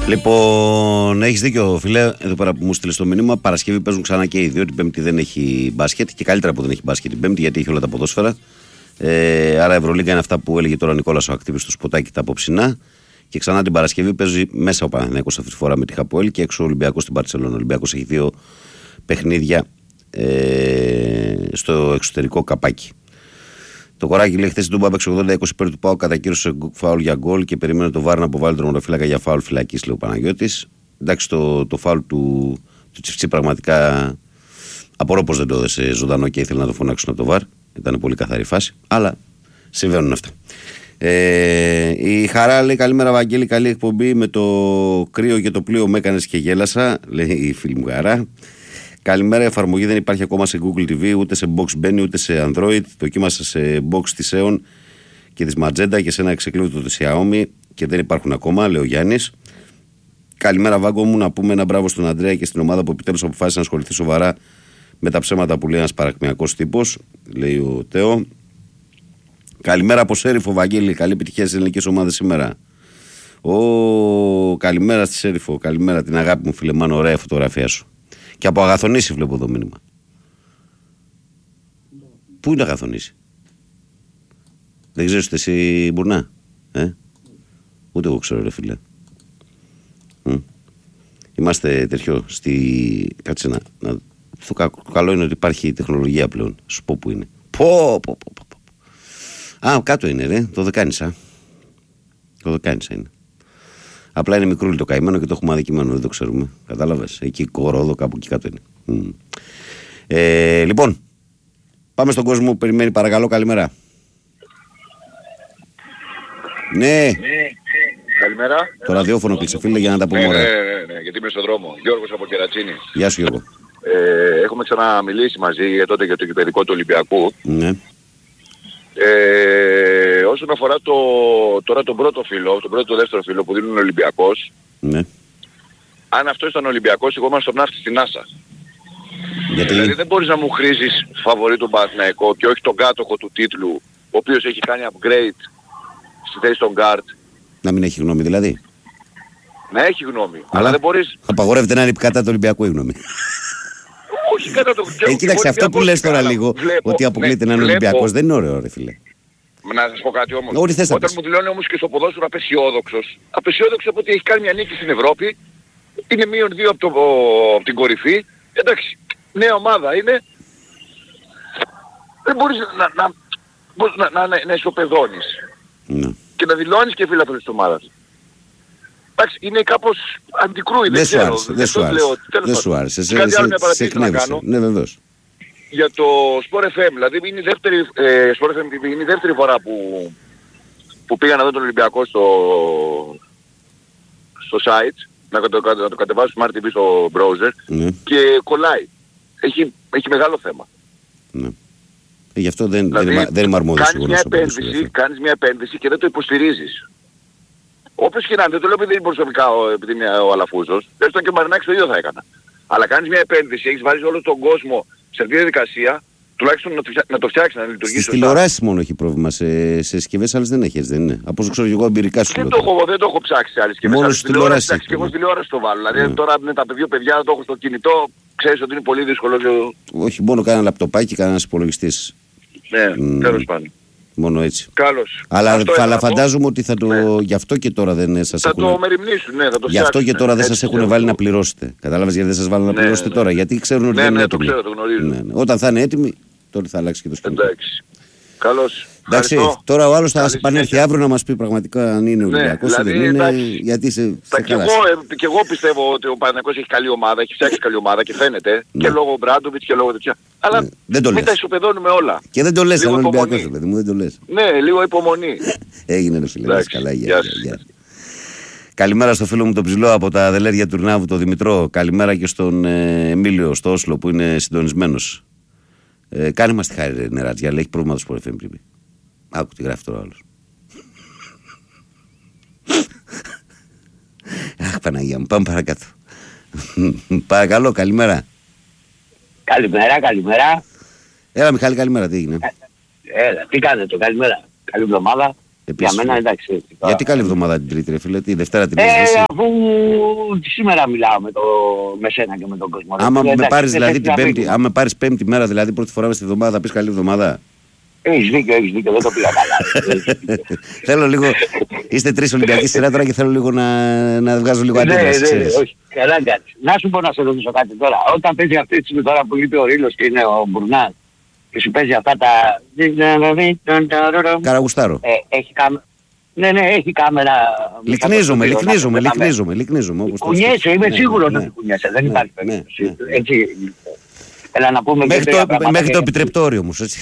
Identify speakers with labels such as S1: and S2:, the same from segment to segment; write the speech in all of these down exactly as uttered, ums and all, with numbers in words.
S1: Λοιπόν, έχεις δίκιο, φίλε, εδώ πέρα που μου στείλες το μήνυμα. Παρασκευή παίζουν ξανά και οι δύο. Την Πέμπτη δεν έχει μπάσκετ και καλύτερα που δεν έχει μπάσκετ την Πέμπτη γιατί έχει όλα τα ποδόσφαιρα. Ε, άρα Ευρωλίγκα είναι αυτά που έλεγε τώρα ο Νικόλας ο Ακτίβης στο σποτάκι τα απόψινά. Και ξανά την Παρασκευή παίζει μέσα ο Παναθηναϊκός αυτή τη φορά με τη Χαποέλ και έξω ο Ολυμπιακός στην Μπαρσελόνα. Ο Ολυμπιακός έχει δύο παιχνίδια ε, στο εξωτερικό καπάκι. Το κοράκι λέει: χθες τον Μπάμπεξ ογδόντα είκοσι υπέρ του Πάου κατακύρωσε φάουλ για γκολ και περίμενε το βάρ να αποβάλει τον τερματοφύλακα για φάουλ φυλακής, λέει ο Παναγιώτης. Εντάξει, το, το φάουλ του, του Τσιφτσί πραγματικά απορώ πως δεν το έδεσε ζωντανό και ήθελε να το φωνάξουν από το βάρ. Ήταν πολύ καθαρή φάση, αλλά συμβαίνουν αυτά. Ε, η Χαρά λέει: καλημέρα, Βαγγέλη, καλή εκπομπή. Με το κρύο και το πλοίο με έκανες και γέλασα, λέει η φίλη μου Χαρά. Καλημέρα, η εφαρμογή δεν υπάρχει ακόμα σε Google τι βι, ούτε σε Box Benny, ούτε σε Android. Δοκίμασα σε Box της Aeon και της Magenta και σε ένα εξεκλείδωτο της Xiaomi και δεν υπάρχουν ακόμα, λέει ο Γιάννης. Καλημέρα, Βάγκο μου, να πούμε ένα μπράβο στον Αντρέα και στην ομάδα που επιτέλους αποφάσισε να ασχοληθεί σοβαρά με τα ψέματα που λέει ένας παρακμιακός τύπος, λέει ο Τέο. Καλημέρα από Σέριφο, Βαγγέλη, καλή επιτυχία στις ελληνικές ομάδες σήμερα. Ω, καλημέρα στη Σέριφο, καλημέρα την αγάπη μου, φίλε Μάνο, ωραία φωτογραφία σου. Και από Αγαθονήσι βλέπω εδώ μήνυμα. Πού είναι Αγαθονήσι? Δεν ξέρεις ούτε εσύ Μπουρνά? Ε? Ούτε εγώ ξέρω, ρε φίλε. Mm. Είμαστε τέτοιο στη... Κάτσε να... να... Το, κα... το καλό είναι ότι υπάρχει τεχνολογία πλέον. Σου πω που είναι. Πω, πω, πω, πω. Α, κάτω είναι, ρε. Το Δεκάνησα. Το Δεκάνησα είναι. Απλά είναι μικρούλι το καημένο και το έχουμε αδικημένο, δεν το ξέρουμε. Κατάλαβες. Εκεί κορόδο, κάπου εκεί κάτω είναι. Mm. Ε, λοιπόν, πάμε στον κόσμο που περιμένει, παρακαλώ, καλημέρα. Ναι. Ναι.
S2: Καλημέρα.
S1: Το ραδιόφωνο κλείσε, φίλε, για να τα πούμε
S2: ναι,
S1: ωραία.
S2: Ναι, ναι, ναι, γιατί είμαι στον δρόμο. Γιώργος από Κερατσίνη.
S1: Γεια σου, Γιώργο.
S2: Ε, έχουμε ξαναμιλήσει μαζί για τότε για το κυπεδικό του Ολυμπιακού.
S1: Ναι.
S2: Ε, όσον αφορά το, τώρα τον πρώτο φίλο, τον πρώτο το δεύτερο φίλο που δίνουν ο Ολυμπιακός,
S1: Ναι.
S2: αν αυτό ήταν Ολυμπιακός, εγώ ήμουν στον ναύτη στην Άσα.
S1: Γιατί...
S2: Δηλαδή δεν μπορείς να μου χρήσεις φαβορί τον Παναθηναϊκό και όχι τον κάτοχο του τίτλου, ο οποίος έχει κάνει upgrade στη θέση των guard.
S1: Να μην έχει γνώμη δηλαδή.
S2: Να έχει γνώμη. Αλλά,
S1: Αλλά
S2: δεν μπορείς...
S1: απαγορεύεται να είναι κατά του Ολυμπιακού η γνώμη.
S2: Όχι κατά το...
S1: Ε, κοίταξε, αυτό που λες τώρα λίγο,
S2: βλέπω,
S1: ότι αποκλείται
S2: ναι,
S1: να είναι
S2: βλέπω,
S1: Ολυμπιακός, δεν είναι ωραίο, ρε φίλε.
S2: Να σας πω κάτι όμως.
S1: Ό,τι θες να
S2: Όταν
S1: πεις.
S2: μου δηλώνει όμως και στο ποδόσφαιρο απεσιόδοξος, απεσιόδοξος από ότι έχει κάνει μια νίκη στην Ευρώπη, είναι μείον δύο από, το, από την κορυφή, εντάξει, νέα ομάδα είναι, δεν μπορείς να, να, να, να, να, να ισοπεδώνεις
S1: Ναι.
S2: και να δηλώνεις και φίλαθλος της ομάδας. Εντάξει, είναι κάπως αντικρούει, δεν
S1: Δεν σου
S2: ξέρω.
S1: άρεσε, δεν σου άρεσε. Δεν σου άρεσε. Σε,
S2: Κάτι
S1: σε,
S2: άλλο μια
S1: σε
S2: παρατήρηση να
S1: εκνεύρισε.
S2: κάνω.
S1: Ναι, βεβαίως.
S2: Για το Sport εφ εμ, δηλαδή είναι η δεύτερη, ε, Sport εφ εμ είναι η δεύτερη φορά που, που πήγα να δω τον Ολυμπιακό στο, στο site, να το, να το κατεβάσω Smart τι βι στο browser
S1: Ναι.
S2: και κολλάει. Έχει, έχει μεγάλο θέμα.
S1: Ναι. Ε, γι' αυτό δεν,
S2: Δηλαδή,
S1: δεν, είμαι, δεν είμαι αρμόδιος
S2: κάνεις μια, επένδυση, κάνεις μια επένδυση και δεν το υποστηρίζεις. Όπως και να είναι, δεν το λέω επειδή είναι προσωπικά ο, επειδή είναι ο Αλαφούζος, έστω και ο Μαρινάκης το ίδιο θα έκανα. Αλλά κάνεις μια επένδυση, έχεις βάλει όλο τον κόσμο σε αυτή τη διαδικασία, τουλάχιστον να το, φτιά, να το φτιάξεις, να λειτουργήσει.
S1: Στις τηλεοράσεις μόνο έχει πρόβλημα, σε, σε συσκευές άλλες δεν έχει, δεν είναι. Από όσο ξέρω εγώ εμπειρικά σου
S2: Δεν
S1: λέω.
S2: το, έχω, δεν το έχω ψάξει σε άλλες συσκευές.
S1: Μόνο στις τηλεοράσεις.
S2: Και εγώ στη τηλεόραση το βάλω. Δηλαδή
S1: Ναι.
S2: τώρα με τα δύο παιδιά το έχω στο κινητό, ξέρεις ότι είναι πολύ δύσκολο. Και...
S1: Όχι, μόνο κάνα λαπτοπάκι, κανένας υπολογιστής.
S2: Ναι,
S1: Mm.
S2: τέλος πάντων.
S1: Μόνο έτσι.
S2: Καλώς.
S1: Αλλά,
S2: Αυτό
S1: αλλά
S2: πω.
S1: φαντάζομαι ότι θα το.
S2: Ναι.
S1: Γι' αυτό και τώρα δεν σας
S2: Θα
S1: έχουν.
S2: το μεριμνήσουν, ναι, θα το
S1: Γι' αυτό
S2: φτιάξουν.
S1: και τώρα δεν
S2: Έτσι
S1: σας έχουν
S2: πιστεύω.
S1: βάλει να πληρώσετε. Κατάλαβες γιατί δεν σας βάλουν να
S2: Ναι,
S1: πληρώσετε
S2: ναι.
S1: τώρα. Γιατί ξέρουν ότι
S2: Ναι,
S1: δεν είναι
S2: ναι, το
S1: έτοιμοι.
S2: ξέρω, το γνωρίζω.
S1: Ναι, ναι. Όταν θα είναι έτοιμοι, τότε θα αλλάξει και το σκηνικό.
S2: Εντάξει. Καλώς.
S1: Εντάξει,
S2: Ευχαριστώ.
S1: τώρα ο άλλος θα
S2: Καλή
S1: επανέλθει
S2: συνέχεια.
S1: αύριο να μας πει πραγματικά αν είναι
S2: Ναι,
S1: Ολυμπιακός ή
S2: δηλαδή,
S1: δεν είναι.
S2: εντάξει.
S1: Γιατί σε,
S2: Τα
S1: σε
S2: κι εγώ,
S1: χάλασε.
S2: ε, κι εγώ πιστεύω ότι ο Παναθηναϊκός έχει καλή ομάδα, έχει φτιάξει καλή ομάδα και φαίνεται
S1: Ναι.
S2: και λόγω Μπράντοβιτς και λόγω τέτοια. Αλλά
S1: Ναι. Δεν το
S2: μην
S1: λες.
S2: τα ισοπεδώνουμε όλα.
S1: Και δεν το λες,
S2: Λίγο
S1: αν είναι Ολυμπιακός,
S2: υπομονή.
S1: ρε παιδί μου, δεν το λες.
S2: Ναι, λίγο υπομονή.
S1: Έγινε ρε φίλε,
S2: Εντάξει,
S1: καλά, γεια,
S2: γεια
S1: γεια,
S2: σας.
S1: γεια. Καλημέρα στο φίλο μου τον Ψηλό από τα Αδελέρια του Ρνάβου, τον Δημητρό. Καλημέρα και στον ε, Εμίλιο στο Όσλο που είναι συντονισμένος. Ε, κάνε μας τη χάρη ρε Νεράτζια, αλλά έχει πρόβλημα το Sport εφ εμ πριν. Άκου τι γράφει τώρα ο άλλος. Αχ Παναγία μου, πάμε παρακάτω. Παρακαλώ, καλημέρα.
S3: Καλημέρα, καλημέρα.
S1: Έλα Μιχάλη, καλημέρα, τι έγινε.
S3: Έλα, τι κάνετε, καλημέρα. Καλή εβδομάδα.
S1: Επίσης,
S3: Για μένα εντάξει.
S1: γιατί καλή εβδομάδα την Τρίτη, ρε φίλε, τη Δευτέρα την
S3: Ε,
S1: έχεις ζήσει.
S3: αφού σήμερα μιλάω με, το, με σένα και με τον κόσμο.
S1: Άμα
S3: δηλαδή,
S1: με πάρεις δηλαδή την πέμπτη,
S3: πέμπτη,
S1: άμα με πάρεις πέμπτη μέρα, δηλαδή πρώτη φορά μες τη εβδομάδα, θα πεις καλή εβδομάδα.
S3: Έχεις δίκιο, έχεις δίκιο, δεν το πήγα καλά.
S1: Θέλω λίγο, είστε τρεις Ολυμπιακοί σειρά τώρα και θέλω λίγο να, να βγάζω λίγο αντίδραση,
S3: ναι, ναι,
S1: ξέρεις.
S3: όχι, καλά κάτσε. Να σου πω να σε ρωτήσω κάτι τώρα. Όταν παίζει αυτή τη στιγμή τώρα που λείπει ο Ρήλος και είναι ο Μπουρνάς και σου παίζει αυτά τα...
S1: Καραγουστάρω.
S3: Ε, έχει κάμερα. Ναι, ναι, έχει κάμερα.
S1: Λυκνίζομαι, λυκνίζομαι, λυκνίζομαι, λυκνίζομαι. όπως το
S3: Κουνιέσαι,
S1: σκέφτομαι.
S3: είμαι
S1: Ναι,
S3: σίγουρος
S1: ναι,
S3: ότι κουνιέσαι, δεν
S1: ναι,
S3: υπάρχει
S1: ναι,
S3: περίπτωση.
S1: ναι.
S3: Έτσι, έλα να πούμε...
S1: Μέχρι
S3: και
S1: το,
S3: τρία πράγματα
S1: μέχρι το
S3: και-
S1: επιτρεπτόριο όμως, έτσι.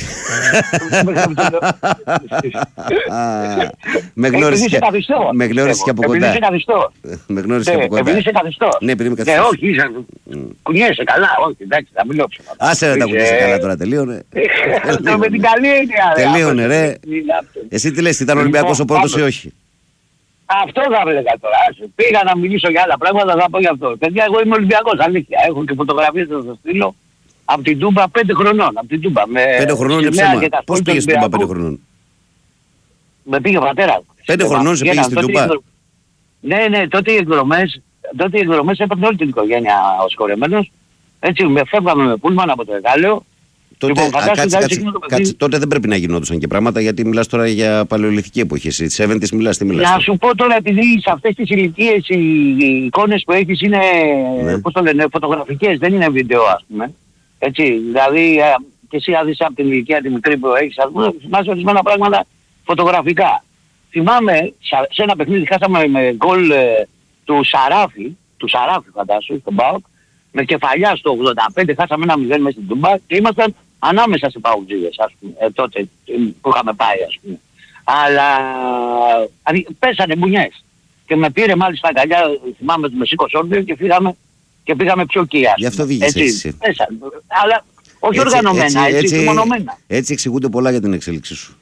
S1: Α, με
S3: Ε, επειδή
S1: γνώρισε
S3: είσαι
S1: και-
S3: καθιστό.
S1: με γνώρισε και από
S3: Επειδή
S1: κοντά.
S3: είσαι καθιστό.
S1: Με γνώρισε και
S3: Ναι,
S1: από
S3: επειδή
S1: κοντά.
S3: είσαι καθιστό.
S1: Ναι, επειδή είμαι
S3: Ναι,
S1: καθιστός.
S3: όχι, είσαι... κουνιέσαι καλά, όχι, εντάξει, θα μιλώ ψηλά.
S1: Άσε ρε τα
S3: Είσαι-
S1: κουνιέσαι καλά τώρα, τελείωνε.
S3: Το με την καλή έννοια, ρε.
S1: Τελείωνε,
S3: Αυτό
S1: ρε.
S3: είναι αυτό.
S1: Εσύ τι λες, ήταν
S3: Λοιπόν,
S1: Ολυμπιακός ο πρώτος ή
S3: πάμε.
S1: όχι.
S3: Αυτό θα έλεγα τώρα. άσε. Πήγα να μιλήσω για άλλα πράγματα, θα πω για αυτό. Παιδιά, εγώ είμαι Ολυμπιακός, αλήθεια. Έχω και φωτογραφίες να σας στείλω. Από την Τούμπα πέντε χρονών. Από την Τούμπα. Με
S1: Πέντε χρονών είναι
S3: σημαία
S1: ψέμα.
S3: και τα
S1: Πώς
S3: σπορ του
S1: πήγες στην Τούμπα πέντε
S3: Ολυμπιακού.
S1: χρονών.
S3: Με πήγε ο πατέρας.
S1: Πέντε χρονών σε πήγε στην
S3: Τότε οι
S1: Τούμπα.
S3: εκδρο- Ναι, ναι, τότε οι εκδρομές, τότε οι εκδρομές έπαιρνε όλη την οικογένεια ο σκορεμένος. Έτσι, με φεύγαμε με πούλμαν από το Εγάλεο.
S1: Τότε,
S3: Λοιπόν,
S1: α,
S3: φαντάσου,
S1: κάτσε,
S3: δηλαδή,
S1: κάτσε,
S3: εκείνο το
S1: κάτσε,
S3: παιχνίδι-
S1: τότε δεν πρέπει να γινόντουσαν και πράγματα γιατί μιλάς τώρα για παλαιολιθική εποχή. Εσύ, τις εβδομήντα μιλάς, τι μιλάς.
S3: Να
S1: τώρα.
S3: σου πω τώρα, επειδή σε αυτές τις ηλικίες οι, οι εικόνες που έχεις είναι,
S1: Ναι.
S3: πώς το λένε, φωτογραφικές, δεν είναι βίντεο ας πούμε. Έτσι, δηλαδή ε, και εσύ άδεις από την ηλικία τη μικρή που έχεις, ας πούμε, θυμάσαι ορισμένα πράγματα φωτογραφικά. Θυμάμαι, σε, σε ένα παιχνίδι χάσαμε με γκολ ε, του Σαράφη, του Σαράφη φαντάσου, στον ΠΑΟΚ, με κεφαλιά στο ογδόντα πέντε, χάσαμε ένα μηδέν μέσα στην Τούμπα και ήμασταν ανάμεσα σε παουτζίδες, ας πούμε, ε, τότε ε, που είχαμε πάει, ας πούμε. Αλλά δηλαδή, πέσανε μπουνιές. Και με πήρε μάλιστα αγκαλιά, θυμάμαι, με σήκωσε όρθιο και φύγαμε και πήγαμε πιο εκεί, ας
S1: Γι' αυτό
S3: πούμε.
S1: βγήκες έτσι.
S3: Πέσανε. Αλλά όχι
S1: Έτσι,
S3: οργανωμένα, έτσι, έτσι μονομένα.
S1: έτσι εξηγούνται πολλά για την εξέλιξή σου.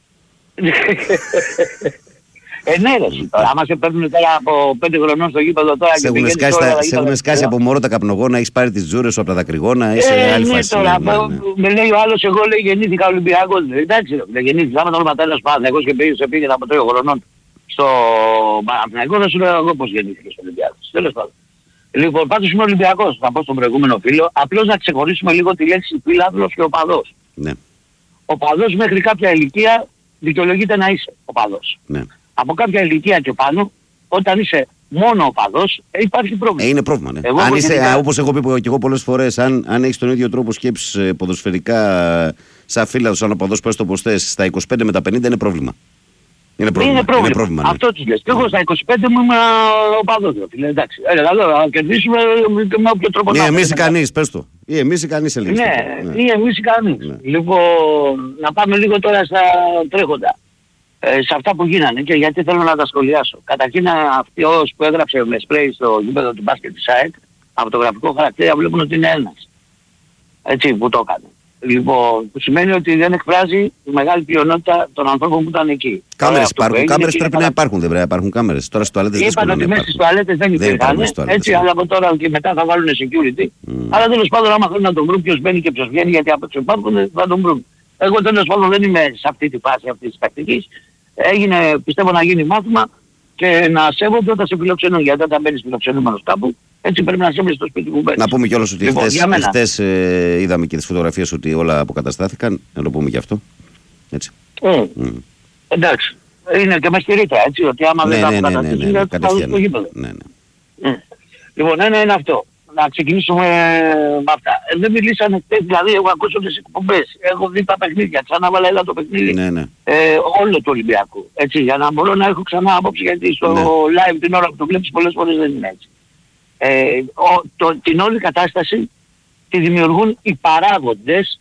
S3: Ε, ναι, ρε, εσύ, τώρα, άμα σε παίρνουν τώρα από πέντε χρονών στο γήπεδο τώρα
S1: Σε
S3: και
S1: έχουν
S3: πηγαίνεις
S1: σκάσει,
S3: τώρα
S1: τα-
S3: τα
S1: σε
S3: γήπεδα
S1: έχουν σκάσει
S3: και-
S1: από μωρό τα καπνογόνα, έχεις πάρει τις τζούρες σου από τα δακρυγόνα, είσαι
S3: Ε,
S1: άλλη
S3: ναι,
S1: φάση.
S3: τώρα,
S1: ναι, ναι, ναι.
S3: με λέει ο άλλος, εγώ λέει γεννήθηκα Ολυμπιακός. Ε, Εντάξει, ρε, δεν γεννήθηκα, άμα το όνομα τέλος Παναθηναϊκός και πήγε, σε πήγαινε από τρία χρονών στο Παναθηναϊκό, θα σου λέω εγώ πώς γεννήθηκες Ολυμπιακός. Τέλος πάντων. Λοιπόν, πάντως είμαι Ολυμπιακός, θα πω στον προηγούμενο φίλο, απλώς να ξεχωρίσουμε λίγο τη λέξη φίλαθλος και οπαδός.
S1: Ναι,
S3: Ο παδός μέχρι κάποια ηλικία δικαιολογείται να είσαι οπαδός.
S1: ναι.
S3: Από κάποια ηλικία και πάνω, όταν είσαι μόνο οπαδός, ε, υπάρχει
S1: Ε,
S3: πρόβλημα.
S1: είναι πρόβλημα, ναι.
S3: Εγώ
S1: αν
S3: που
S1: είσαι,
S3: γενικά-
S1: α, όπως έχω πει και εγώ πολλές φορές, αν, αν έχεις τον ίδιο τρόπο σκέψης ε, ποδοσφαιρικά ε, σαν φίλαθος, σαν οπαδός, πες το πως θες, στα είκοσι πέντε με τα πενήντα είναι πρόβλημα. Είναι πρόβλημα.
S3: Είναι πρόβλημα.
S1: Είναι πρόβλημα ναι.
S3: Αυτό τους λες. Και εγώ στα είκοσι πέντε μου είμαι οπαδός. ρε φίλε. Εντάξει. Ε, καλό, να κερδίσουμε και με όποιο τρόπο
S1: Ή
S3: να
S1: εμείς ή
S3: είναι.
S1: κανείς, πες το. Ή εμείς ή κανείς έλεγες.
S3: Ναι,
S1: τότε.
S3: ή εμείς ή κανείς.
S1: Ναι.
S3: Λοιπόν, να πάμε λίγο τώρα στα τρέχοντα. Ε, σε αυτά που γίνανε και γιατί θέλω να τα σχολιάσω. Καταρχήν αυτός που έγραψε με σπρέι στο γήπεδο του μπάσκετ της ΑΕΚ, από το γραφικό χαρακτήρα βλέπουν ότι είναι ένας. Έτσι που το έκανε. Λοιπόν, που σημαίνει ότι δεν εκφράζει τη μεγάλη πλειονότητα των ανθρώπων που ήταν εκεί. Τώρα
S1: Κάμερες
S3: αυτό που
S1: υπάρχουν,
S3: έγινε
S1: κάμερες
S3: και
S1: πρέπει
S3: είναι
S1: να υπάρχουν, δεν πρέπει να υπάρχουν κάμερες. Τώρα στις τουαλέτες δύσκολο
S3: είπαν
S1: να
S3: ότι μέσα στις
S1: υπάρχουν.
S3: τουαλέτες δεν
S1: Δεν
S3: υπήρχαν,
S1: υπάρχουν στις τουαλέτες,
S3: έτσι,
S1: ναι.
S3: αλλά από τώρα και μετά θα βάλουν security.
S1: Mm.
S3: Αλλά τέλος πάντων άμα θέλουν να τον βρουν ποιος μπαίνει και ποιος βγαίνει, γιατί από τους υπάρχουν θα τον βρουν. Εγώ τέλος πάντων δεν είμαι σε αυτή τη φάση αυτής της τακτικής. Έγινε, πιστεύω να γίνει μάθημα και να σέβονται όταν σε φιλοξενούν. Γιατί όταν μπαίνεις φιλοξενούμενος κάπου, έτσι πρέπει να σέβεσαι το σπίτι που μπαίνεις.
S1: Να πούμε κιόλας ότι
S3: Λοιπόν,
S1: χθες,
S3: για μένα.
S1: χθες ε, είδαμε και τις φωτογραφίες ότι όλα αποκαταστάθηκαν. Να το πούμε και αυτό. Έτσι.
S3: Mm.
S1: Mm.
S3: Εντάξει. Είναι και με στηρίτρα, έτσι, ότι άμα
S1: Ναι,
S3: δεν τα
S1: ναι, ναι, ναι,
S3: αποκαταστήσουν,
S1: ναι, ναι,
S3: θα δουν
S1: κατευθείαν.
S3: στο γήπεδο.
S1: Ναι, ναι.
S3: Mm. Λοιπόν, ένα είναι αυτό. Να ξεκινήσουμε με αυτά. Ε, δεν μιλήσανε χτες, δηλαδή έχω ακούσει όλες τις εκπομπές. Έχω δει τα παιχνίδια, ξανά βάλα έλα το παιχνίδι.
S1: Ναι, ναι.
S3: Ε, όλο του Ολυμπιακού. Έτσι, για να μπορώ να έχω ξανά άποψη, γιατί στο
S1: Ναι.
S3: live την ώρα που το βλέπεις πολλές φορές δεν είναι έτσι. Ε, ο, το, την όλη κατάσταση τη δημιουργούν οι παράγοντες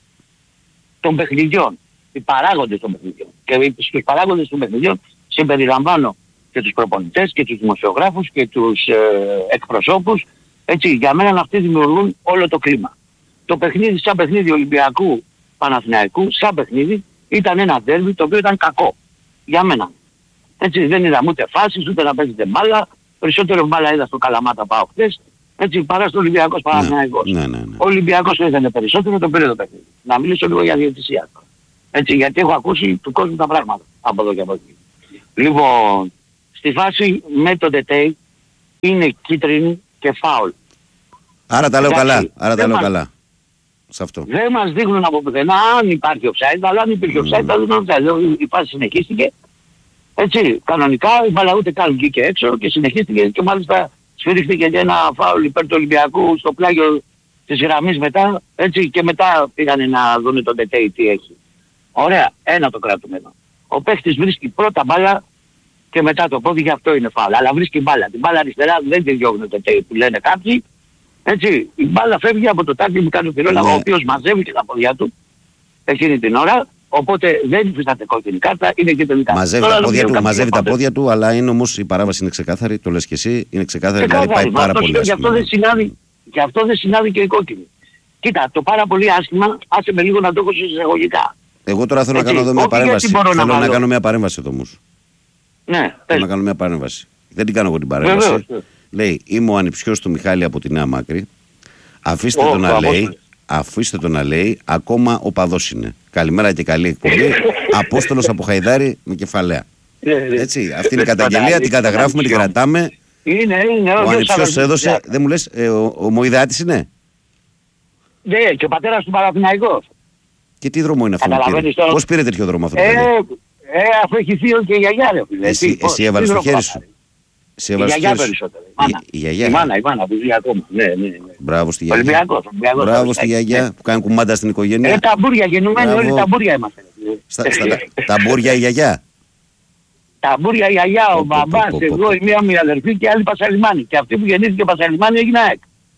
S3: των παιχνιδιών. Οι παράγοντες των παιχνιδιών. Και στους παράγοντες των παιχνιδιών συμπεριλαμβάνω και τους προπονητές και τους δημοσιογράφους και τους ε, εκπροσώπους. Έτσι, για μένα αυτοί δημιουργούν όλο το κλίμα. Το παιχνίδι σαν παιχνίδι Ολυμπιακού Παναθηναϊκού, σαν παιχνίδι, ήταν ένα ντέρμπι το οποίο ήταν κακό. Για μένα. Έτσι, δεν είδαμε ούτε φάσεις, ούτε να παίζεται μπάλα. Περισσότερο μπάλα είδα στο Καλαμάτα πάω χτες. Έτσι, παρά στο Ολυμπιακός Παναθηναϊκός.
S1: Ναι, ναι, ναι.
S3: Ο Ολυμπιακός έδαινε περισσότερο, τον πήρε το παιχνίδι. Να μιλήσω λίγο για διαιτησία. Έτσι, γιατί έχω ακούσει του κόσμου τα πράγματα από εδώ και από εκεί. Λοιπόν, στη φάση με τον Τετέι, είναι κίτρινη και φάουλ.
S1: Άρα τα λέω
S3: Εντάξει,
S1: καλά. Άρα τα
S3: δεν
S1: λέω
S3: μας-
S1: καλά. Σε αυτό.
S3: Δεν μας δείχνουν από πουθενά αν υπάρχει offside, αλλά αν υπήρχε offside θα δούμε offside. Η φάση συνεχίστηκε. Έτσι, κανονικά η μπάλα ούτε καν βγήκε έξω και συνεχίστηκε και μάλιστα σφυρίχθηκε και ένα φάουλ υπέρ του Ολυμπιακού στο πλάγιο της γραμμής μετά. Έτσι, και μετά πήγανε να δουν τον Τετέι τι έχει. Ωραία, ένα το κρατούμε εδώ. Ο παίχτης βρίσκει πρώτα μπάλα και μετά το πόδι, γι' αυτό είναι φάουλ. Αλλά βρίσκει μπάλα. Την μπάλα αριστερά δεν τη διώχνει το Τετέι που λένε κάποιοι. Έτσι, η μπάλα φεύγει από το τάκλι που κάνει ο Πυρόλα,
S1: Ναι.
S3: ο οποίος μαζεύει και τα πόδια του εκείνη την ώρα. Οπότε δεν υφίσταται κόκκινη κάρτα, είναι κίτρινη κάρτα.
S1: Μαζεύει
S3: Τώρα
S1: τα
S3: δεν
S1: πόδια
S3: ξέρω
S1: του,
S3: κάποιοι
S1: μαζεύει τα
S3: πάντες.
S1: πόδια του, αλλά είναι όμως η παράβαση είναι ξεκάθαρη, το λες και εσύ, είναι ξεκάθαρη, δηλαδή
S3: Ξεκάθαρη,
S1: πάει πάρα
S3: αυτό
S1: πολύ
S3: σου- γι' αυτό
S1: άσχημα.
S3: δεν συνάδει, γι' αυτό δεν συνάδει και η κόκκινη. Κοίτα, το πάρα πολύ άσχημα, άσε με λίγο να το έχω σε εισαγωγικά.
S1: Εγώ τώρα θέλω να
S3: Έτσι,
S1: κάνω εδώ μια
S3: όχι γιατί
S1: παρέμβαση.
S3: μπορώ να
S1: Θέλω να
S3: βάλω.
S1: κάνω μια παρέμβαση εδώ όμως.
S3: Ναι,
S1: Θέλω
S3: πες.
S1: να κάνω μια παρέμβαση. Δεν την κάνω εγώ την παρέμβαση.
S3: Βεβαίως, ναι.
S1: Λέει, είμαι ο ανιψιός του Μιχάλη από τη Νέα Μάκρη. Αφήστε
S3: Ω,
S1: τον να
S3: το
S1: λέει,
S3: Απόστολος.
S1: αφήστε τον να λέει, ακόμα ο παδός είναι. Καλημέρα και καλή εκπομπή. Απόστολος από Χαϊδάρη με κεφαλαία.
S3: Ναι, ναι.
S1: Έτσι, αυτή είναι η καταγγελία, την καταγράφουμε, την κρατάμε.
S3: Είναι, είναι.
S1: Ο
S3: δεν
S1: ανιψιός
S3: σαν-
S1: έδωσε, δεν μου λες, ε, ο, ο Μοϊδάτης είναι.
S3: Ναι, και ο πατέρας του Παναθηναϊκός.
S1: Και τι δρόμο είναι αυτό που πήρε.
S3: Καταλαβαίνεις τώρα.
S1: Πώς πήρε τέτοιο δρόμο αυτό το
S3: Ε,
S1: παιδί.
S3: ε, αφού έχει θείο και η γιαγιά, ρε φίλε.
S1: Εσύ,
S3: Τι, πώς,
S1: εσύ έβαλες
S3: τι
S1: το
S3: δρόμο
S1: χέρι
S3: θα
S1: σου.
S3: πάρει.
S1: Εσύ
S3: Η
S1: έβαλες το
S3: γιαγιά
S1: χέρι σου.
S3: περισσότερο. Η μάνα.
S1: Η, η γιαγιά.
S3: Η μάνα, η μάνα, που ζει ακόμα. Ναι, ναι, ναι.
S1: Μπράβο στη γιαγιά.
S3: Ολυμπιακός, Ολυμπιακός.
S1: Μπράβο στη
S3: Ολυμπιακός.
S1: γιαγιά που κάνει κουμάντα στην
S3: Ε,
S1: οικογένεια.
S3: ταμπούρια γεννημένοι,
S1: Μπράβο.
S3: όλοι ταμπούρια είμαστε.
S1: Στα, στα, τα μπούρια η γιαγιά.
S3: Ταμπούρια η γιαγιά, ο
S1: Πω, πω, πω,
S3: μπαμπάς,
S1: πω, πω,
S3: εγώ,
S1: πω.
S3: η μία μου η αδερφή και άλλη Πασαλιμάνη. Και αυτή που γεννήθηκε Πασαλιμάνη έγινε ΑΕΚ.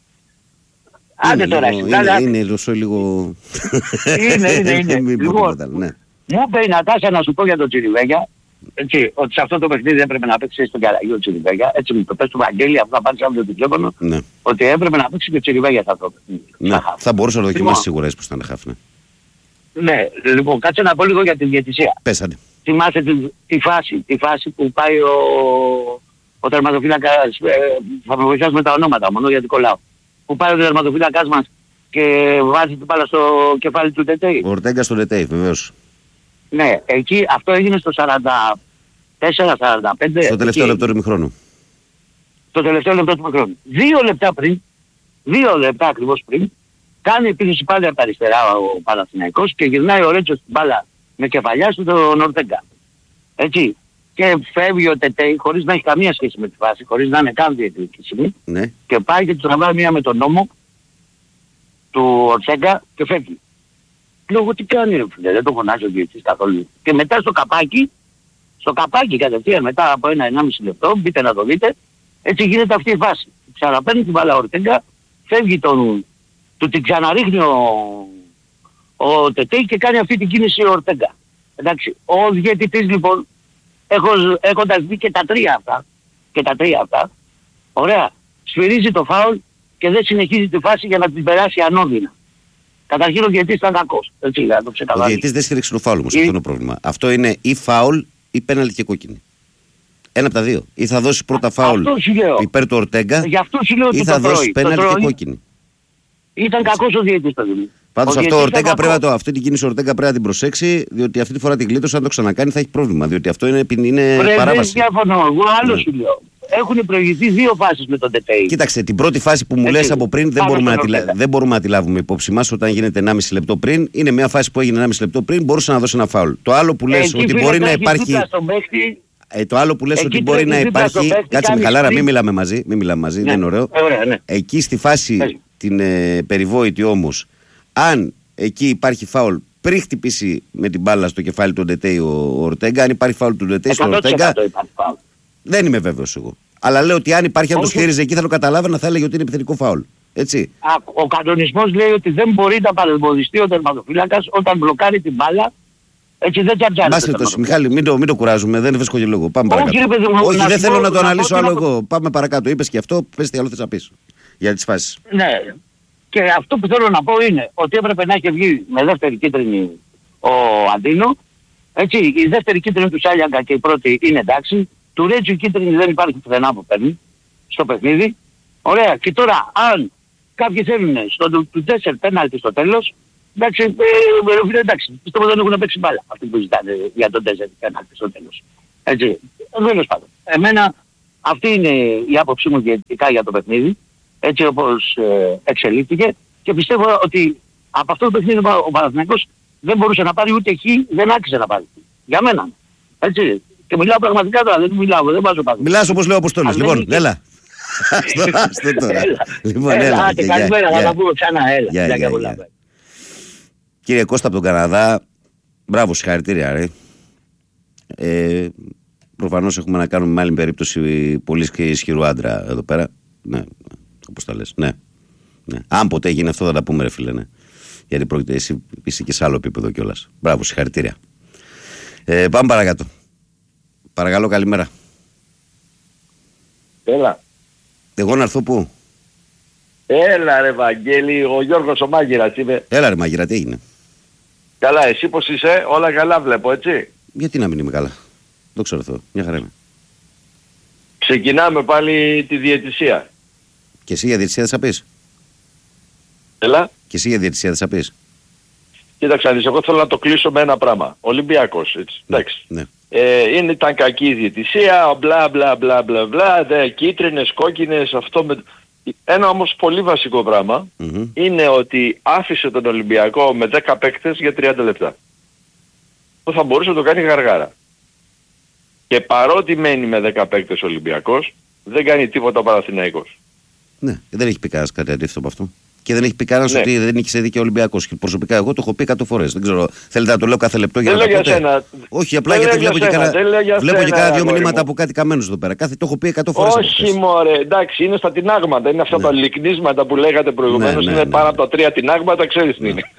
S3: Άντε τώρα,
S1: λίγο-
S3: εσύ, καλά.
S1: είναι, είναι ρωσό λίγο.
S3: Είναι, είναι, είναι.
S1: Μην πω
S3: Λοιπόν.
S1: τίποτα άλλο, ναι.
S3: Μου είπε η Νατάσα να σου πω για τον Τσιριβέγια, έτσι, ότι σε αυτό το παιχνίδι έπρεπε να παίξει στον Καραγιό Τσιριβέγια. Έτσι μου το πες του Βαγγέλη, αφού θα πάρεις αύριο το τηλέφωνο,
S1: Ναι.
S3: ότι έπρεπε να παίξει και ο Τσιριβέγια σε αυτό το παιχνίδι.
S1: Ναι.
S3: Στα χαφ.
S1: Θα μπορούσα να το δοκιμάσει
S3: Λοιπόν,
S1: σίγουρα έτσι που ήταν χάφνε.
S3: Ναι, λοιπόν, κάτσε να πω λίγο για τη διαιτησία.
S1: Πέσανε.
S3: Θυμάσαι τη, τη φάση, τη φάση που πάει ο, ο τερματοφύλακας, ε, θα με βοηθάς με τα ονόματα μόνο γιατί κολλάω. Που πάει ο τερματοφύλακας μας και βάζει την μπάλα στο κεφάλι του Τετέι.
S1: Ο Ορτέγκα στο Ρετέι, βεβαίως.
S3: Ναι, εκεί αυτό έγινε στο σαράντα τέσσερα σαράντα πέντε.
S1: Στο τελευταίο
S3: εκεί,
S1: λεπτό του ημιχρόνου.
S3: Το τελευταίο λεπτό του χρόνου. Δύο λεπτά πριν, δύο λεπτά ακριβώς πριν, κάνει επίθεση πάλι από τα αριστερά ο Παναθηναϊκός και γυρνάει ο Ρέτσος την μπάλα με κεφαλιά στον Ορτέγκα. Έτσι. Και φεύγει ο Τετέι χωρίς να έχει καμία σχέση με τη φάση, χωρίς να είναι καν διεκδικήσιμη
S1: Ναι.
S3: και πάει και του τραβάει μία με τον νόμο του Ορτέγκα και φεύγει. Λέω εγώ τι κάνει ρε φίλε, δεν το φωνάζει ο διαιτητής καθόλου. Και μετά στο καπάκι, στο καπάκι κατευθείαν μετά από ένα ενάμιση λεπτό, μπείτε να το δείτε, έτσι γίνεται αυτή η φάση. Ξαναπαίρνει την μπάλα ο Ορτέγκα, φεύγει τον, του την ξαναρίχνει ο, ο Τετέι και κάνει αυτή την κίνηση ο Ορτέγκα. Εντάξει, ο διαιτητής λοιπόν, έχω, έχοντας δει και τα τρία αυτά, και τα τρία αυτά, ωραία, σφυρίζει το φάουλ και δεν συνεχίζει τη φάση για να την περάσει ανώδυνα. Καταρχήν ο διαιτητής ήταν κακός, έτσι να το
S1: Ο
S3: ξεκαθαρίσω.
S1: διαιτητής δεν στήριξε το φάουλ όμως,
S3: Ή-
S1: αυτό είναι το πρόβλημα. Αυτό είναι ή φάουλ ή πέναλτι και κόκκινη. Ένα από τα δύο. Ή θα δώσει πρώτα φάουλ
S3: Αυτό σου λέω.
S1: υπέρ του Ορτέγκα
S3: Γι' αυτό σου λέω
S1: ή
S3: ότι
S1: θα
S3: το
S1: δώσει
S3: τρώει. Το
S1: πέναλτι και
S3: τρώει.
S1: κόκκινη.
S3: Ήταν κακός ο διαιτητής το δίνει.
S1: Πάντως
S3: Ο
S1: αυτό ο
S3: διαιτητής
S1: Ορτέγκα
S3: ήταν
S1: πρέπει να το,
S3: κακός.
S1: αυτή την κίνηση ο Ορτέγκα πρέπει να την προσέξει, διότι αυτή τη φορά την γλίτωσε, αν το ξανακάνει θα έχει πρόβλημα. Διότι αυτό είναι, είναι
S3: Βρε, δεν
S1: παράβαση.
S3: διαφωνώ. Εγώ άλλο
S1: Ναι.
S3: σου λέω. Έχουν προηγηθεί δύο φάσεις με τον Τετέι.
S1: Κοίταξε, την πρώτη φάση που μου
S3: Έτσι,
S1: λες από πριν δεν
S3: πάμε
S1: μπορούμε, να
S3: στον
S1: τη, λα-
S3: Ορτέγκα.
S1: δεν μπορούμε να τη λάβουμε υπόψη μας όταν γίνεται ενάμιση λεπτό πριν. Είναι μια φάση που έγινε ενάμιση λεπτό πριν, μπορούσε να δώσει ένα φάουλ. Το άλλο που λες
S3: Εκεί,
S1: ότι
S3: φίλε,
S1: μπορεί να
S3: τρέχει
S1: υπάρχει.
S3: δίπλα στον παίκτη.
S1: Ε, το άλλο που λες
S3: Εκεί
S1: ότι μπορεί να
S3: τρέχει δίπλα
S1: υπάρχει.
S3: στον παίκτη,
S1: Κάτσε
S3: κάνει
S1: Μιχαλάρα, μην
S3: sprint.
S1: μιλάμε μαζί. Μην μιλάμε μαζί,
S3: Ναι.
S1: δεν είναι ωραίο.
S3: Ε, ωραία, ναι.
S1: Εκεί στη φάση
S3: Πες.
S1: την ε, περιβόητη όμως, αν εκεί υπάρχει φάουλ πριν χτυπήσει με την μπάλα στο κεφάλι του Ντετέι ο Ορτέγκα, αν υπάρχει φάουλ του Ντετέι στον
S3: εκατό τοις εκατό
S1: Ορτέγκα,
S3: υπάρχει φάουλ.
S1: δεν είμαι βέβαιος εγώ. Αλλά λέω ότι αν υπάρχει, αν το
S3: Όχι.
S1: σφύριζε εκεί θα το καταλάβαινα, θα έλεγε ότι είναι επιθετικό φάουλ. Έτσι.
S3: Α, ο κανονισμός λέει ότι δεν μπορεί να παρεμποδιστεί ο τερματοφύλακας όταν μπλοκάρει την μπάλα. Έτσι δεν τσαρτζάρει.
S1: Μπάσε το, Μιχάλη, μην το, μην το κουράζουμε, δεν βρίσκω και λόγο. Πάμε
S3: Όχι,
S1: παρακάτω.
S3: ρε παιδί μου,
S1: Όχι,
S3: να
S1: δεν
S3: σου
S1: θέλω
S3: πω-
S1: να το
S3: να πω
S1: αναλύσω
S3: ότι
S1: άλλο
S3: να-
S1: εγώ. Πάμε παρακάτω. Είπες και αυτό, πες τι άλλο θες να πεις για τις φάσεις.
S3: Ναι. Και αυτό που θέλω να πω είναι ότι έπρεπε να έχει βγει με δεύτερη κίτρινη ο Αντίνο. Έτσι, η δεύτερη κίτρινη του Σάλιαγκα και η πρώτη είναι εντάξει. Του Ρέτζου η κίτρινη δεν υπάρχει πουθενά που παίρνει στο παιχνίδι. Ωραία. Και τώρα αν κάποιοι θέλουν στο του, του τέσσερα πέναλτι στο τέλος, εντάξει, ε, ε, εντάξει, πιστεύω δεν έχουν παίξει μπάλα αυτοί που ζητάνε για τον τέσσερα πέναλτι στο τέλος. Έτσι, τέλος πάντων. Εμένα Αυτή είναι η άποψή μου γενικά για το παιχνίδι, έτσι όπως ε, εξελίχθηκε, και πιστεύω ότι από αυτό το παιχνίδι ο Παναθηναϊκός δεν μπορούσε να πάρει ούτε εκεί, δεν άξιζε να πάρει. Για μένα. Έτσι. Και μιλάω πραγματικά τώρα, δεν μιλάω, δεν βάζω πάνω.
S1: Μιλάς όπως λέω Αποστόλης. Λοιπόν, έλα. Στο τώρα. Λοιπόν, έλα.
S3: Άντε, καλημέρα, θα τα πούμε ξανά, έλα.
S1: Κύριε Κώστα από τον Καναδά, μπράβο, συγχαρητήρια, ρε. Ε, προφανώς έχουμε να κάνουμε με άλλη περίπτωση πολύ ισχυρού άντρα εδώ πέρα. Ναι, όπως τα λες. Ναι. Ναι. Αν ποτέ γίνει αυτό θα τα πούμε, ρε φίλε. Ναι. Γιατί πρόκειται, εσύ είσαι και σε άλλο επίπεδο κιόλας. Μπράβο, συγχαρητήρια. Ε, πάμε παρακάτω. Παρακαλώ, καλημέρα.
S4: Έλα.
S1: Εγώ να έρθω πού?
S4: Έλα ρε Βαγγέλη, ο Γιώργος ο Μάγειρας είμαι.
S1: Έλα ρε Μάγειρα, τι έγινε?
S4: Καλά, εσύ πως είσαι? Όλα καλά βλέπω, έτσι?
S1: Γιατί να μην είμαι καλά? Δεν ξέρω αυτό, μια χαρά είμαι.
S4: Ξεκινάμε πάλι τη διαιτησία.
S1: Και εσύ για διαιτησία δεν θα πεις?
S4: Έλα.
S1: Και εσύ για διαιτησία δεν θα πεις?
S4: Κοίταξε, εγώ θέλω να το κλείσω με ένα πράγμα. Ολυμπιακός, έτσι.
S1: Ναι,
S4: εντάξει.
S1: ναι.
S4: Ε, είναι, ήταν κακή η διαιτησία, μπλα μπλα μπλα μπλα μπλα, δε, κίτρινες, κόκκινες, αυτό με... Ένα όμως πολύ βασικό πράγμα mm-hmm. είναι ότι άφησε τον Ολυμπιακό με δέκα παίκτες για τριάντα λεπτά. Που θα μπορούσε να το κάνει γαργάρα. Και παρότι μένει με δέκα παίκτες ο Ολυμπιακός, δεν κάνει τίποτα ο Παναθηναϊκός.
S1: Ναι, δεν έχει πει κανένας κάτι αντίθετο από αυτό. Και δεν έχει πει κανένας ναι. ότι δεν είχε δίκιο ο Ολυμπιακός. Και προσωπικά εγώ το έχω πει εκατό φορές. Δεν ξέρω, θέλετε να το λέω κάθε λεπτό για
S4: δεν
S1: να το
S4: πείτε?
S1: Όχι, απλά γιατί βλέπω και κάνα δύο μηνύματα από κάτι καμένους εδώ πέρα. Κάθε το έχω πει εκατό φορές.
S4: Όχι μωρέ, εντάξει, είναι στα τινάγματα. Είναι αυτά ναι. τα λυκνίσματα που λέγατε προηγουμένως. Ναι, ναι, είναι ναι, πάνω ναι. από τα τρία τινάγματα, ξέρεις τι ναι. είναι.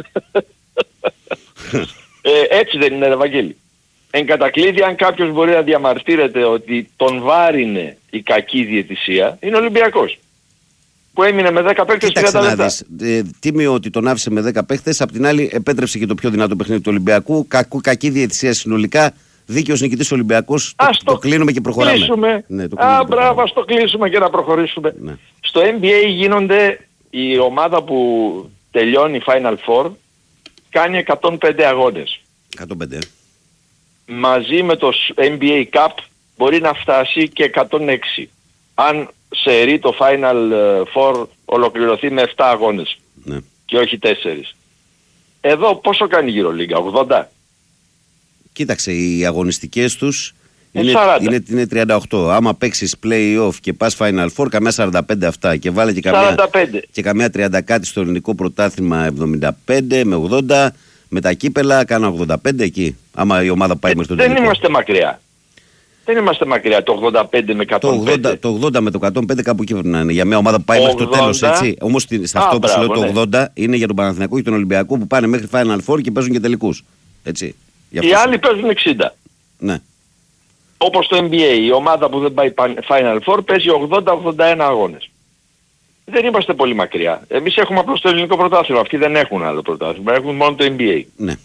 S4: ε, έτσι δεν είναι, Ευαγγέλη. Εν κατακλείδη, αν κάποιος μπορεί να διαμαρτύρεται ότι τον βάρινε η κακή διαιτησία, είναι ο Ολυμπιακός. Που έμεινε με δέκα παίκτες τριάντα λεπτά.
S1: Ε, τίμιο ότι τον άφησε με δέκα παίκτες, απ' την άλλη επέτρεψε και το πιο δυνατό παιχνίδι του Ολυμπιακού. Κακού, κακή διαιτησία συνολικά. Δίκαιος νικητής Ολυμπιακός. Το, το, το κλείνουμε και προχωράμε.
S4: Κλείσουμε.
S1: Ναι, το
S4: Α, μπράβο, ας το κλείσουμε και να προχωρήσουμε.
S1: Ναι.
S4: Στο N B A γίνονται, η ομάδα που τελειώνει Final Four κάνει εκατόν πέντε αγώνες.
S1: εκατόν πέντε.
S4: Μαζί με το N B A Cup μπορεί να φτάσει και εκατόν έξι. Αν σε ρί το Final Four ολοκληρωθεί με επτά αγώνες
S1: ναι.
S4: και όχι τέσσερις. Εδώ πόσο κάνει η EuroLeague, ογδόντα?
S1: Κοίταξε, οι αγωνιστικές τους είναι,
S4: είναι,
S1: είναι τριάντα οκτώ. Άμα παίξεις play-off και πας Final Four, καμιά σαράντα πέντε αυτά και βάλε και καμιά, και καμιά τριάντα κάτι στο ελληνικό πρωτάθλημα, εβδομήντα πέντε με ογδόντα, με τα κύπελα κάνα ογδόντα πέντε εκεί. Άμα η ομάδα πάει ε, μέχρι το
S4: τελικό. Δεν είμαστε μακριά. Δεν είμαστε μακριά, το ογδόντα πέντε με εκατόν πέντε.
S1: Το ογδόντα, το ογδόντα με το εκατόν πέντε κάπου εκεί πρέπει να είναι. Για μια ομάδα που πάει ογδόντα, μέχρι το τέλος, έτσι. Όμως σε αυτό που σου λέω το ογδόντα ναι. είναι για τον Παναθηναϊκό και τον Ολυμπιακό που πάνε μέχρι Final Four και παίζουν και τελικούς. Έτσι.
S4: Οι άλλοι παίζουν εξήντα.
S1: Ναι.
S4: Όπως το N B A, η ομάδα που δεν πάει Final Four παίζει ογδόντα ογδόντα ένα αγώνες. Δεν είμαστε πολύ μακριά. Εμείς έχουμε απλώς το ελληνικό πρωτάθλημα. Αυτοί δεν έχουν άλλο πρωτάθλημα. Έχουν μόνο το N B A.
S1: Ναι.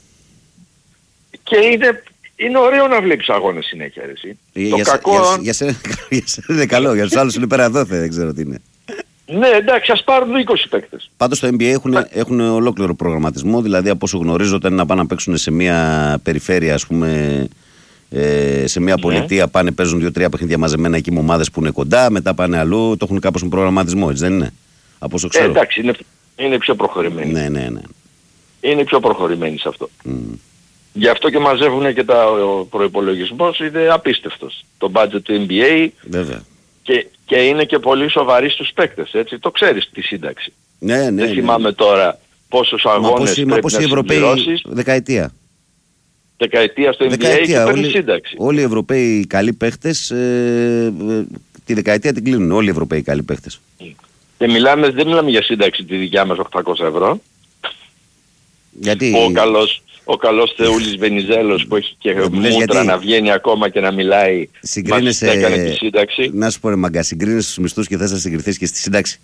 S4: Και είναι... Είναι ωραίο να βλέπεις αγώνες συνέχεια, ρε, εσύ.
S1: Για,
S4: το
S1: για,
S4: κακό...
S1: για, για, σένα, για σένα είναι καλό, για τους άλλους είναι πέρα δόθε, δεν ξέρω τι είναι.
S4: Ναι, εντάξει, ας πάρουν είκοσι παίκτες.
S1: Πάντως στο N B A έχουν, έχουν ολόκληρο προγραμματισμό, δηλαδή από όσο γνωρίζω όταν είναι να πάνε να παίξουν σε μια περιφέρεια, ας πούμε, ε, σε μια πολιτεία, ναι. πάνε παίζουν δύο-τρία παιχνίδια μαζεμένα εκεί με ομάδες που είναι κοντά, μετά πάνε αλλού, το έχουν κάπως με προγραμματισμό, έτσι δεν είναι? Από όσο ξέρω.
S4: Ε, εντάξει, είναι, είναι πιο προχωρημένοι.
S1: Ναι, ναι, ναι.
S4: Είναι πιο προχωρημένοι σε αυτό.
S1: Mm.
S4: Γι' αυτό και μαζεύουν και τα, ο προϋπολογισμός είναι απίστευτος. Το budget του N B A
S1: βέβαια.
S4: Και, και είναι και πολύ σοβαροί στους παίκτες, έτσι. Το ξέρεις τη σύνταξη.
S1: Ναι, ναι,
S4: Δεν
S1: ναι.
S4: θυμάμαι τώρα πόσους αγώνες
S1: μα
S4: πρέπει
S1: πώς
S4: να συμπληρώσεις.
S1: Δεκαετία.
S4: Δεκαετία στο N B A
S1: δεκαετία,
S4: και παίρνει
S1: όλοι,
S4: σύνταξη.
S1: Όλοι οι Ευρωπαίοι καλοί παίχτες ε, ε, τη δεκαετία την κλείνουν. Όλοι οι Ευρωπαίοι καλοί παίχτες.
S4: Και μιλάμε, δεν μιλάμε για σύνταξη τη δικιά μας οκτακόσια ευρώ.
S1: Γιατί...
S4: Ο καλός, ο καλός Θεούλης Βενιζέλος που έχει και μούτρα γιατί... να βγαίνει ακόμα και να μιλάει, μας έκανε τη σύνταξη.
S1: Να σου πω ρε μαγκά, συγκρίνεσαι στους μισθούς και θες να συγκριθείς και στη σύνταξη.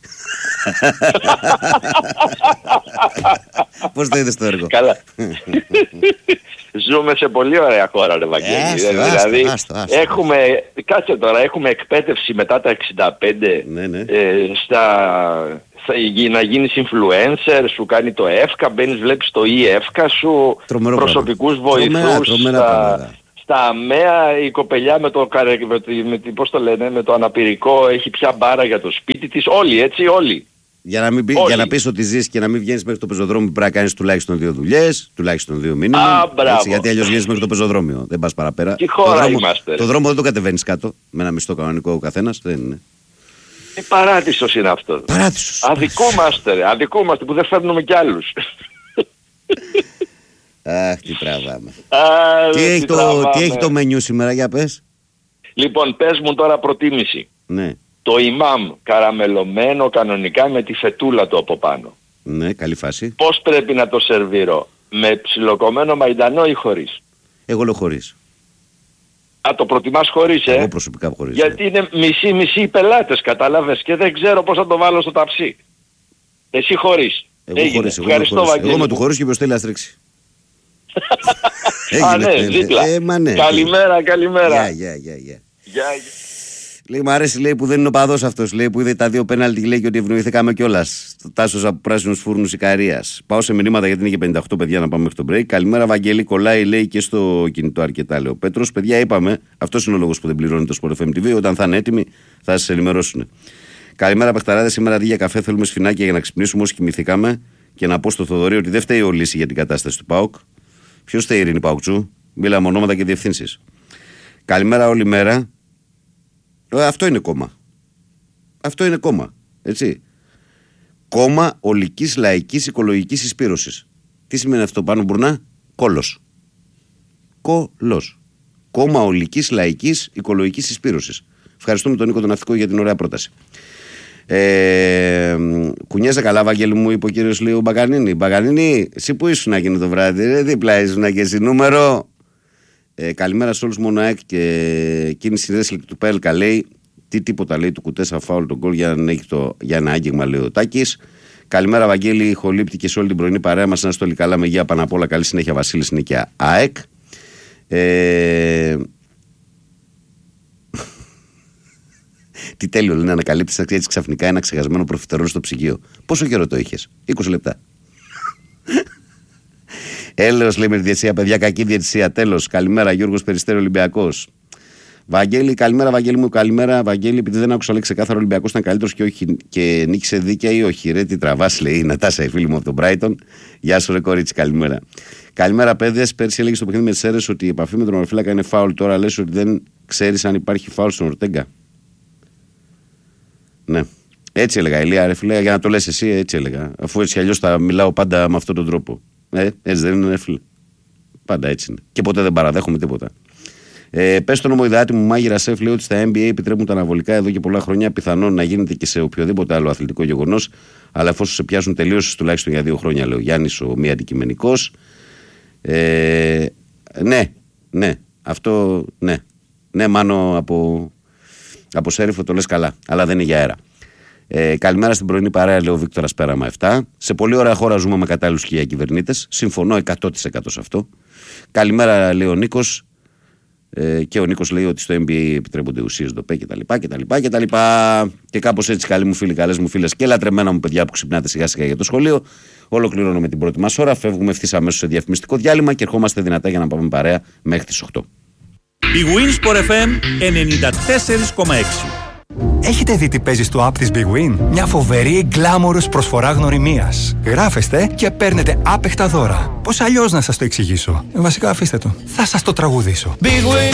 S1: Πώς το είδες το έργο?
S4: Καλά. Ζούμε σε πολύ ωραία χώρα, ρε Βαγγέλη. Δηλαδή άστο, άστο. έχουμε, κάτσε τώρα, έχουμε εκπαίδευση μετά τα εξήντα πέντε
S1: ναι, ναι.
S4: Ε, στα... να γίνεις influencer, σου κάνει το ΕΦΚΑ, μπαίνεις βλέπεις το ΙΕΦΚΑ σου, τρομερό προσωπικούς πράγμα. βοηθούς
S1: τρομέρα, τρομέρα
S4: στα, Στα ΑΜΕΑ η κοπελιά με το, με το, με το, πώς το λένε, με το αναπηρικό έχει πια μπάρα για το σπίτι της. Όλοι, έτσι, όλοι.
S1: Για να, μην, για να πεις ότι ζεις και να μην βγαίνεις μέχρι το πεζοδρόμιο πρέπει να κάνεις τουλάχιστον δύο δουλειές, τουλάχιστον δύο μήνυμα. Γιατί αλλιώς βγαίνεις μέχρι το πεζοδρόμιο. Δεν πας παραπέρα.
S4: Τι χώρα
S1: το δρόμο,
S4: είμαστε.
S1: Το δρόμο δεν το κατεβαίνεις κάτω με ένα μισθό κανονικό ο καθένας. Δεν είναι.
S4: Τι παράδεισος είναι αυτό.
S1: Παράδεισος.
S4: Αδικούμαστε, ρε. Αδικούμαστε που δεν φέρνουμε κι άλλους.
S1: Αχ, τι τραβάμε.
S4: Α,
S1: τι,
S4: τι,
S1: έχει το, τι έχει το μενιού σήμερα, για πες.
S4: Λοιπόν, πες μου τώρα προτίμηση.
S1: Ναι.
S4: Το ημάμ καραμελωμένο κανονικά με τη φετούλα του από πάνω.
S1: Ναι, καλή φάση.
S4: Πώς πρέπει να το σερβίρω, με ψιλοκομμένο μαϊντανό ή χωρίς?
S1: Εγώ λέω χωρίς.
S4: Α, το προτιμάς χωρίς, ε?
S1: Εγώ προσωπικά χωρίς.
S4: Γιατί ε. είναι μισή-μισή οι πελάτες, κατάλαβες, και δεν ξέρω πώς θα το βάλω στο ταψί. Εσύ χωρίς.
S1: Εγώ Έγινε. χωρίς. Εγώ, Ευχαριστώ, χωρίς. εγώ με του χωρίς και ποιος θέλει να στρίξει.
S4: Α, ναι, δίπλα.
S1: Ε, μα ναι.
S4: Καλημέρα, καλημέρα.
S1: Γεια, γεια, γεια.
S4: Λέει,
S1: μου αρέσει, λέει, που δεν είναι ο παδός αυτός. Λέει, που είδε τα δύο πέναλτι, λέει, και ότι ευνοηθήκαμε κιόλας. Το Τάσος από πράσινους φούρνους Ικαρίας. Πάω σε μηνύματα γιατί είναι και πενήντα οκτώ παιδιά να πάμε μέχρι το break. Καλημέρα, Βαγγέλη. Κολλάει, λέει, και στο κινητό αρκετά, λέει ο Πέτρος. Παιδιά, είπαμε, αυτός είναι ο λόγος που δεν πληρώνει το Sport εφ εμ τι βι. Όταν θα είναι έτοιμοι, θα σας ενημερώσουν. Καλημέρα, Πεχταράδε. Σήμερα αντί για καφέ θέλουμε σφινάκια για να ξυπνήσουμε όσοι κοιμηθήκαμε. Και να πω στο Θοδωρή ότι δεν φταίει ο Λύση για την κατάσταση του ΠΑΟΚ. Ποιος φταίει, Ειρήνη Παουκτσού? Μίλαμε ονόματα και διευθύνσεις. Καλημέρα όλη μέρα. Ε, αυτό είναι κόμμα. Αυτό είναι κόμμα. Έτσι. Κόμμα ολικής λαϊκής οικολογικής εισπύρωσης. Τι σημαίνει αυτό πάνω, Μπουρνά? Κόλος. Κόλος. Κόμμα ολικής λαϊκής οικολογικής εισπύρωσης. Ευχαριστούμε τον Νίκο τον Ναυτικό για την ωραία πρόταση. Ε, κουνιέσαι καλά, Βαγγέλη μου, είπε ο κύριος Λίου Μπαγκανίνη. Μπαγκανίνη, εσύ που ήσουν να γίνει το βράδυ, ρε, δίπλα ήσουν και εσύ νούμερο. Ε, καλημέρα σε όλους, μόνο ΑΕΚ και κίνηση ρέσλικ του Πέλκα, λέει. Τι τίποτα, λέει, του Κουτέσα φάουλ τον γκολ για να έχει το, για ένα άγγιγμα, λέει ο Τάκης. Καλημέρα, Βαγγέλη, Χολύπτη και σε όλη την πρωινή παρέα μας. Να είστε όλοι καλά, με υγεία πάνω απ' όλα. Καλή συνέχεια, Βασίλης Νίκια ΑΕΚ. Ε, Τι τέλειο, λέει, να ανακαλύψεις έτσι ξαφνικά ένα ξεχασμένο προφιτερόλ στο ψυγείο. Πόσο καιρό το είχες? είκοσι λεπτά. Έλεος, λέει, με τη διαιτησία, παιδιά, κακή διαιτησία. Τέλος. Καλημέρα, Γιώργος Περιστέρη, Ολυμπιακός. Βαγγέλη, καλημέρα, Βαγγέλη μου, καλημέρα, Βαγγέλη. Επειδή δεν άκουσα, λέει, ξεκάθαρο, ο Ολυμπιακός ήταν καλύτερος και, όχι, και νίκησε δίκαια ή όχι? Ρε, τι τραβάς, λέει η Νατάσα, η φίλη μου από τον Brighton. Γεια σου, ρε κορίτσι, καλημέρα. Καλημέρα, παιδες. Πέρσι έλεγε στο παιχνίδι με τις Σέρες ότι η επαφή με τον ορφύλακα είναι φάουλ. Τώρα λες ότι δεν ξέρεις αν υπάρχει φάουλ στον Ορτέγκα. Ναι. Έτσι έλεγα, Ηλία, ρε φίλε, για να το λες εσύ, έτσι έλεγα. Αφού έτσι αλλιώς θα μιλάω πάντα με αυτόν τον τρόπο. Ε, έτσι δεν είναι, ρε φίλε? Πάντα έτσι είναι. Και ποτέ δεν παραδέχομαι τίποτα. Ε, πες στον ομοειδεάτη μου, Μάγειρα Σεφ, λέει ότι στα N B A επιτρέπουν τα αναβολικά εδώ και πολλά χρόνια. Πιθανόν να γίνεται και σε οποιοδήποτε άλλο αθλητικό γεγονός. Αλλά εφόσον σε πιάσουν τελείως, τουλάχιστον για δύο χρόνια, λέει ο Γιάννης, ο μη αντικειμενικός. Ε, ναι, ναι. Αυτό, ναι. Ναι, Μάνο από. Από Σέριφο το λες καλά, αλλά δεν είναι για αέρα. Ε, καλημέρα στην πρωινή παρέα, λέει ο Βίκτορας Πέραμα επτά. Σε πολύ ωραία χώρα ζούμε με κατάλληλους και κυβερνήτες. Συμφωνώ εκατό τοις εκατό σε αυτό. Καλημέρα, λέει ο Νίκος. Ε, και ο Νίκος λέει ότι στο N B A επιτρέπονται ουσίες ντοπέ κτλ. κτλ. Και κάπως έτσι, καλοί μου φίλοι, καλές μου φίλες και λατρεμένα μου παιδιά που ξυπνάτε σιγά σιγά για το σχολείο. Ολοκληρώνουμε την πρώτη μας ώρα. Φεύγουμε ευθύς αμέσως σε διαφημιστικό διάλειμμα και ερχόμαστε δυνατά για να πάμε παρέα μέχρι τις οκτώ.
S5: Η Winsport εφ εμ ενενήντα τέσσερα κόμμα έξι.
S6: Έχετε δει τι παίζει στο app της Big Win? Μια φοβερή γκλάμορος προσφορά γνωριμίας. Γράφεστε και παίρνετε άπεχτα δώρα. Πώς αλλιώς να σας το εξηγήσω? Βασικά αφήστε το. Θα σας το τραγουδήσω.
S7: Big Win